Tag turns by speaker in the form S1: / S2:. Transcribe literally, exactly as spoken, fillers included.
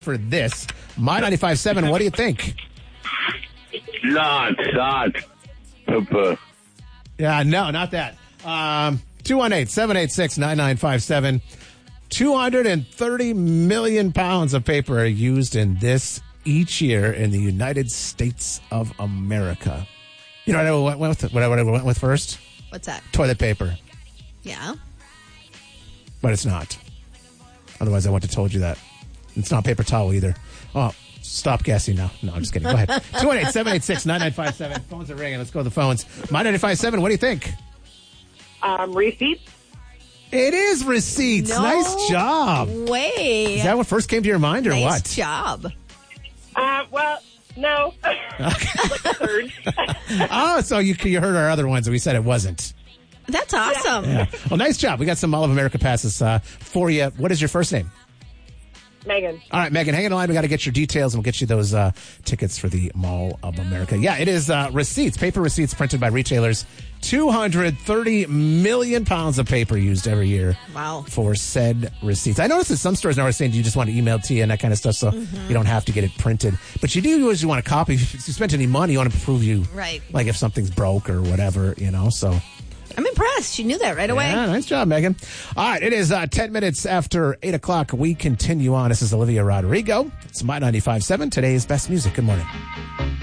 S1: For this, My ninety-five point seven, what do you think?
S2: Not, not. Papa.
S1: Yeah, no, not that. Um, two one eight, seven eight six, nine nine five seven. two hundred thirty million pounds of paper are used in this each year in the United States of America. You know what I went with, what I went with first?
S3: What's that?
S1: Toilet paper.
S3: Yeah.
S1: But it's not. Otherwise, I wouldn't have told you that. It's not paper towel either. Oh, stop guessing now. No, I'm just kidding. Go ahead. two one eight, seven eight six, nine nine five seven. Phones are ringing. Let's go to the phones. My ninety-five point seven, what do you think?
S4: Um, receipts.
S1: It is receipts.
S3: No
S1: nice job.
S3: way.
S1: Is that what first came to your mind or
S3: nice
S1: what?
S3: job.
S4: Uh, well, no. Like a third.
S1: Oh, so you, you heard our other ones and we said it wasn't.
S3: That's awesome.
S1: Yeah. Well, nice job. We got some Mall of America passes uh, for you. What is your first name?
S4: Megan.
S1: All right, Megan, hang on the line. We got to get your details, and we'll get you those uh, tickets for the Mall of America. Yeah, it is uh, receipts, paper receipts printed by retailers. two hundred thirty million pounds of paper used every year.
S3: Wow. For
S1: said receipts. I noticed that some stores now are saying you just want it emailed to you and that kind of stuff, so mm-hmm. you don't have to get it printed. But you do always want a copy. If you spent any money, you want to prove you,
S3: right?
S1: Like if something's broke or whatever, you know, so...
S3: I'm impressed. She knew that right away.
S1: Yeah, nice job, Megan. All right, it is uh, ten minutes after eight o'clock. We continue on. This is Olivia Rodrigo. It's My ninety-five point seven, today's best music. Good morning.